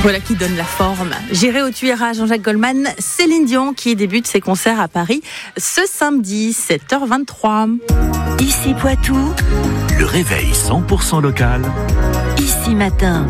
Voilà qui donne la forme. J'irai au Tuiera, Jean-Jacques Goldman, Céline Dion qui débute ses concerts à Paris ce samedi, 7h23. Ici Poitou, le réveil 100% local. Ici Matin.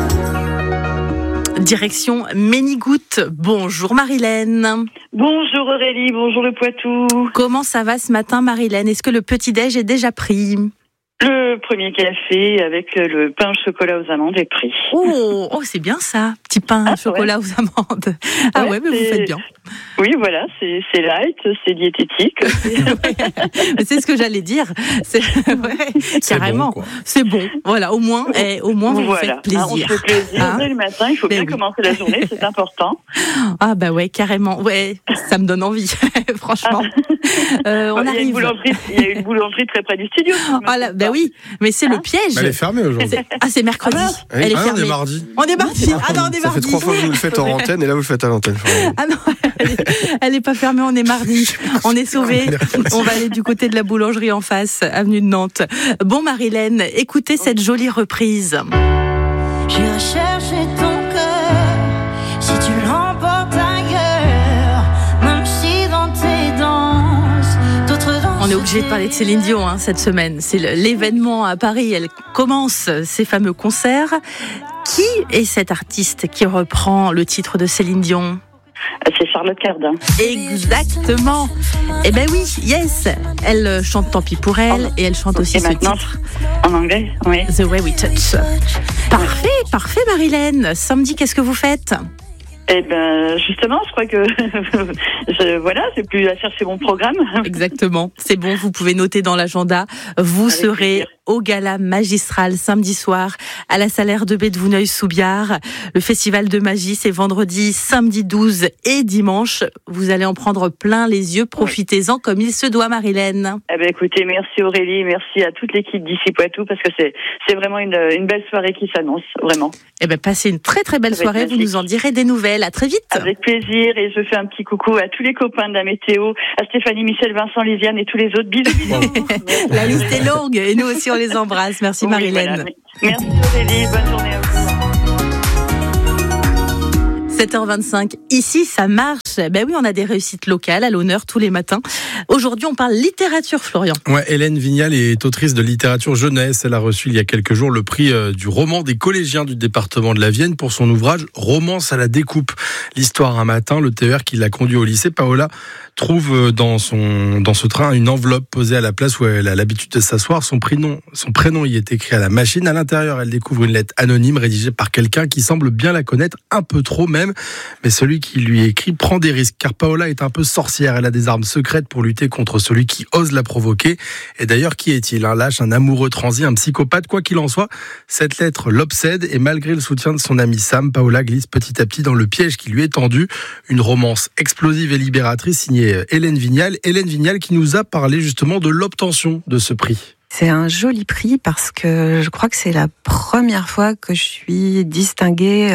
Direction Ménigoutte. Bonjour Marilène. Bonjour Aurélie, bonjour le Poitou. Comment ça va ce matin Marilène? Est-ce que le petit-déj est déjà pris? Le premier café avec le pain au chocolat aux amandes est pris. Oh, c'est bien ça, petit pain au chocolat aux amandes. Ah ouais, mais vous faites bien. Oui, voilà, c'est light, c'est diététique. C'est ce que j'allais dire. C'est carrément. Bon, c'est bon. Voilà, au moins vous vous faites plaisir. On se fait plaisir. Dès le matin, il faut bien commencer la journée, c'est important. Ah bah ouais, carrément. Ouais, ça me donne envie, franchement. On arrive. Il y a une boulangerie très près du studio. Ben oui, mais c'est le piège. Elle est fermée aujourd'hui. C'est mercredi. Elle est fermée. On est mardi. On est mardi. Ah non, on est mardi. Ça fait 3 fois que vous le faites en antenne et là vous le faites à l'antenne. Ah non, elle est pas fermée, on est mardi. On est sauvés. On va aller du côté de la boulangerie en face, avenue de Nantes. Bon Marilène, écoutez cette jolie reprise. J'irai chercher ton cœur si tu l'emportes ailleurs, même si dans tes danses, d'autres danses. On est obligé de parler de Céline Dion cette semaine. C'est l'événement à Paris. Elle commence ses fameux concerts. Qui est cette artiste qui reprend le titre de Céline Dion? C'est Charlotte Cardin. Exactement. Eh ben oui, yes. Elle chante Tant pis pour elle et elle chante aussi ce titre. En anglais, oui. The Way We Touch. Parfait Marilène. Samedi, qu'est-ce que vous faites? Eh ben, justement, je crois que c'est plus à chercher mon programme. Exactement. C'est bon, vous pouvez noter dans l'agenda. Vous serez au gala magistral samedi soir à la Salaire de Baie de Vouneuil-sous-Biard. Le festival de magie, c'est vendredi, samedi 12 et dimanche. Vous allez en prendre plein les yeux. Profitez-en comme il se doit, Marilène. Eh ben, écoutez, merci Aurélie, merci à toute l'équipe d'ici Poitou parce que c'est vraiment une belle soirée qui s'annonce, vraiment. Eh ben, passez une très très belle soirée. Vous nous en direz des nouvelles. À très vite. Avec plaisir, et je fais un petit coucou à tous les copains de la météo, à Stéphanie, Michel, Vincent, Lisiane et tous les autres. Bisous. La liste est longue et nous aussi on les embrasse. Merci Marilène. Voilà. Merci Aurélie, bonne journée à vous. 7h25, ici ça marche. Ben oui, on a des réussites locales à l'honneur tous les matins. Aujourd'hui, on parle littérature, Florian. Ouais, Hélène Vignal est autrice de littérature jeunesse. Elle a reçu il y a quelques jours le prix du roman des collégiens du département de la Vienne pour son ouvrage Romance à la découpe. L'histoire un matin, le TER qui l'a conduit au lycée, Paola trouve dans ce train une enveloppe posée à la place où elle a l'habitude de s'asseoir. Son prénom y est écrit à la machine. À l'intérieur, elle découvre une lettre anonyme rédigée par quelqu'un qui semble bien la connaître, un peu trop même. Mais celui qui lui écrit prend des risques, car Paola est un peu sorcière. Elle a des armes secrètes pour lutter contre celui qui ose la provoquer. Et d'ailleurs, qui est-il? Un lâche, un amoureux transi, un psychopathe? Quoi qu'il en soit, cette lettre l'obsède et malgré le soutien de son ami Sam, Paola glisse petit à petit dans le piège qui lui est tendu. Une romance explosive et libératrice signée Hélène Vignal. Hélène Vignal qui nous a parlé justement de l'obtention de ce prix. C'est un joli prix parce que je crois que c'est la première fois que je suis distinguée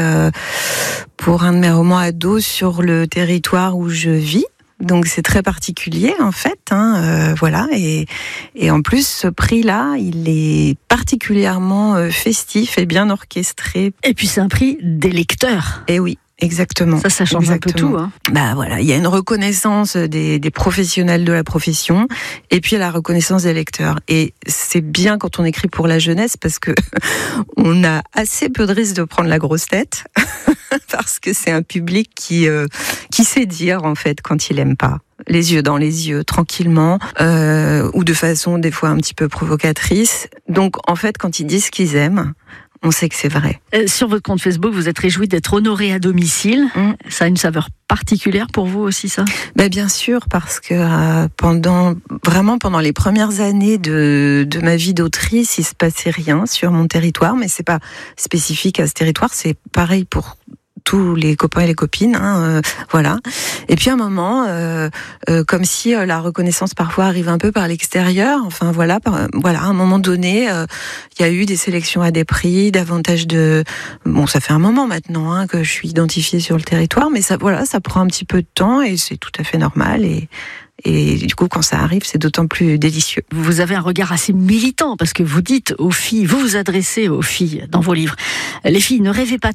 pour un de mes romans ados sur le territoire où je vis. Donc c'est très particulier en fait, voilà. Et en plus ce prix-là, il est particulièrement festif et bien orchestré. Et puis c'est un prix des lecteurs. Et oui. Exactement. Ça change un peu tout. Bah voilà, il y a une reconnaissance des professionnels de la profession et puis la reconnaissance des lecteurs. Et c'est bien quand on écrit pour la jeunesse parce que on a assez peu de risques de prendre la grosse tête parce que c'est un public qui sait dire en fait quand il aime pas. Les yeux dans les yeux, tranquillement, ou de façon des fois un petit peu provocatrice. Donc en fait, quand ils disent ce qu'ils aiment, on sait que c'est vrai. Sur votre compte Facebook, vous êtes réjoui d'être honoré à domicile. Ça a une saveur particulière pour vous aussi, ça? Bien sûr, parce que pendant les premières années de ma vie d'autrice, il se passait rien sur mon territoire, mais c'est pas spécifique à ce territoire, c'est pareil pour tous les copains et les copines, voilà. Et puis à un moment, comme si la reconnaissance parfois arrive un peu par l'extérieur. Enfin voilà, à un moment donné, il y a eu des sélections à des prix, davantage de. Bon, ça fait un moment maintenant que je suis identifiée sur le territoire, mais ça prend un petit peu de temps et c'est tout à fait normal et du coup, quand ça arrive, c'est d'autant plus délicieux. Vous avez un regard assez militant parce que vous dites aux filles, vous vous adressez aux filles dans vos livres. Les filles, ne rêvez pas trop.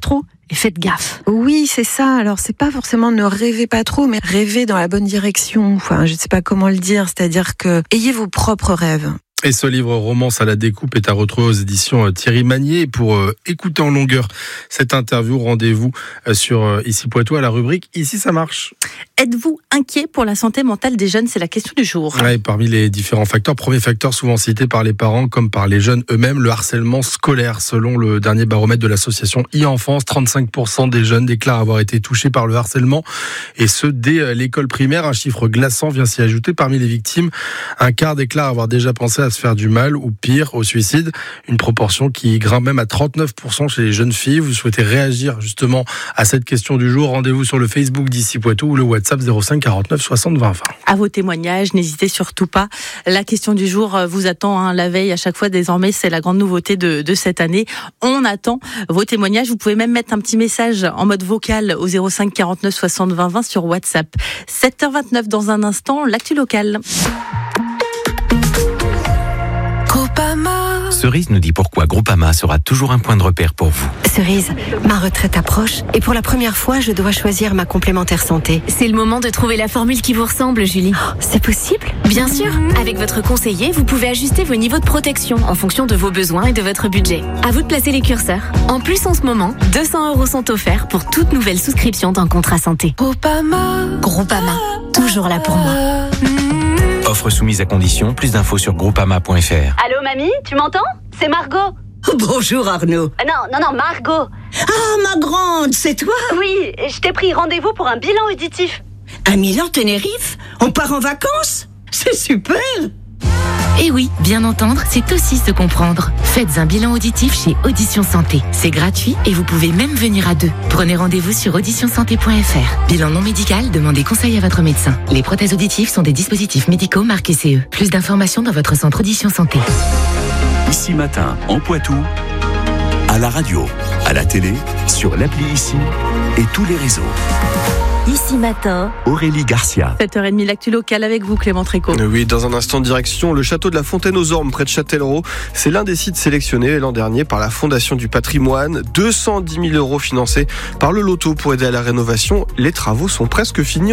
et faites gaffe. Oui, c'est ça. Alors, c'est pas forcément ne rêvez pas trop, mais rêvez dans la bonne direction. Enfin, je sais pas comment le dire. C'est-à-dire que ayez vos propres rêves. Et ce livre Romance à la découpe est à retrouver aux éditions Thierry Magnier. Et pour écouter en longueur cette interview, rendez-vous sur Ici Poitou à la rubrique Ici ça marche. Êtes-vous inquiet pour la santé mentale des jeunes ? C'est la question du jour. Ouais, parmi les différents facteurs, premier facteur souvent cité par les parents comme par les jeunes eux-mêmes, le harcèlement scolaire. Selon le dernier baromètre de l'association e-enfance, 35% des jeunes déclarent avoir été touchés par le harcèlement, et ce dès l'école primaire. Un chiffre glaçant vient s'y ajouter. Parmi les victimes, un quart déclare avoir déjà pensé à se faire du mal ou pire, au suicide. Une proportion qui grimpe même à 39% chez les jeunes filles. Vous souhaitez réagir justement à cette question du jour ? Rendez-vous sur le Facebook d'Ici Poitou ou le WhatsApp 05 49 60 20 20. À vos témoignages, n'hésitez surtout pas. La question du jour vous attend la veille à chaque fois. Désormais, c'est la grande nouveauté de cette année. On attend vos témoignages. Vous pouvez même mettre un petit message en mode vocal au 05 49 60 20 20 sur WhatsApp. 7h29 dans un instant, l'actu locale. Cerise nous dit pourquoi Groupama sera toujours un point de repère pour vous. Cerise, ma retraite approche et pour la première fois, je dois choisir ma complémentaire santé. C'est le moment de trouver la formule qui vous ressemble, Julie. Oh, c'est possible ? Bien sûr, avec votre conseiller, vous pouvez ajuster vos niveaux de protection en fonction de vos besoins et de votre budget. À vous de placer les curseurs. En plus, en ce moment, 200 € sont offerts pour toute nouvelle souscription d'un contrat santé. Groupama, Toujours là pour moi. Offre soumise à condition, plus d'infos sur groupama.fr. Allô mamie, tu m'entends ? C'est Margot. Bonjour Arnaud. Non, Margot. Ah, ma grande, c'est toi ? Oui, je t'ai pris rendez-vous pour un bilan auditif. À Milan-Tenerife ? On part en vacances ? C'est super ! Et oui, bien entendre, c'est aussi se comprendre. Faites un bilan auditif chez Audition Santé. C'est gratuit et vous pouvez même venir à deux. Prenez rendez-vous sur auditionsanté.fr. Bilan non médical, demandez conseil à votre médecin. Les prothèses auditives sont des dispositifs médicaux marqués CE. Plus d'informations dans votre centre Audition Santé. Ici Matin, en Poitou, à la radio, à la télé, sur l'appli Ici et tous les réseaux. Ici Matin, Aurélie Garcia. 7h30, l'actu locale avec vous, Clément Trécot. Oui, dans un instant, direction le château de la Fontaine aux Ormes, près de Châtellerault. C'est l'un des sites sélectionnés l'an dernier par la Fondation du Patrimoine. 210 000 € financés par le loto pour aider à la rénovation. Les travaux sont presque finis.